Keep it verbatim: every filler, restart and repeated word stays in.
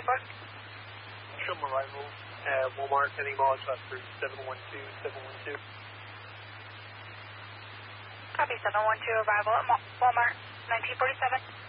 Norfolk. Show them arrival at Walmart, and acknowledge that through seven one two, seven one two. Copy seven one two, arrival at Walmart, nineteen forty-seven.